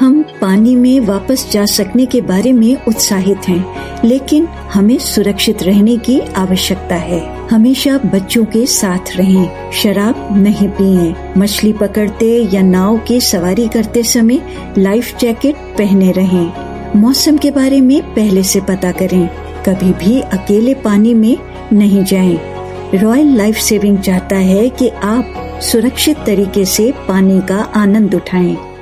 हम पानी में वापस जा सकने के बारे में उत्साहित हैं, लेकिन हमें सुरक्षित रहने की आवश्यकता है। हमेशा बच्चों के साथ रहें, शराब नहीं पिएं, मछली पकड़ते या नाव की सवारी करते समय लाइफ जैकेट पहने रहें। मौसम के बारे में पहले से पता करें, कभी भी अकेले पानी में नहीं जाएं। रॉयल लाइफ सेविंग चाहता है कि आप सुरक्षित तरीके से पानी का आनंद उठाएं।